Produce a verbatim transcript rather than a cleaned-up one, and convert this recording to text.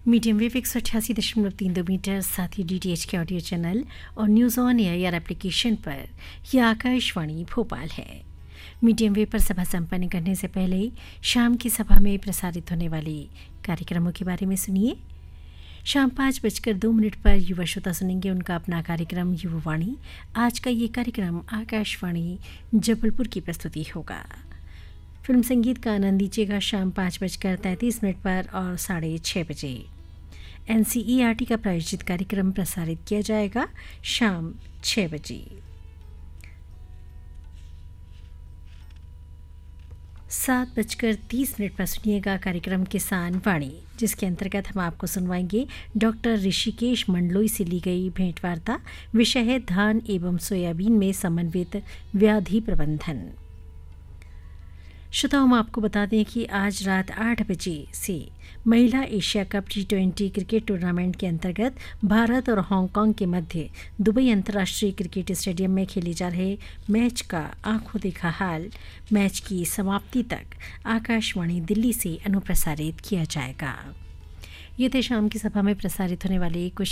Medium wave एक सौ अठासी दशमलव तीन दो मीटर, साथ ही डी टी एच के ऑडियो चैनल और न्यूज़ ऑन एयर एप्लीकेशन पर यह आकाशवाणी भोपाल है। मीडियम वेव पर सभा संपन्न करने से पहले शाम की सभा में प्रसारित होने वाले कार्यक्रमों के बारे में सुनिए। शाम पाँच बजकर दो मिनट पर युवा श्रोता सुनेंगे उनका अपना कार्यक्रम युवावाणी। आज का ये कार्यक्रम आकाशवाणी जबलपुर की प्रस्तुति होगा। फिल्म संगीत का आनंद लीजिएगा शाम पाँच बजकर तैंतीस मिनट पर और साढ़े छः बजे। N C E R T का प्रायोजित कार्यक्रम प्रसारित किया जाएगा शाम छः बजे। सात बजकर तीस मिनट पर सुनिएगा कार्यक्रम किसान वाणी, जिसके अंतर्गत हम आपको सुनवाएंगे डॉक्टर ऋषिकेश मंडलोई से ली गई भेंट वार्ता। विषय है धान एवं सोयाबीन में समन्वित व्याधि प्रबंधन। श्रोताओं, हम आपको बता दें कि आज रात आठ बजे से महिला Asia cup T twenty cricket tournament के अंतर्गत भारत और हांगकांग के मध्य दुबई अंतर्राष्ट्रीय क्रिकेट स्टेडियम में खेले जा रहे मैच का आंखों देखा हाल मैच की समाप्ति तक आकाशवाणी दिल्ली से अनुप्रसारित किया जाएगा। ये थे शाम की सभा में प्रसारित होने वाले कुछ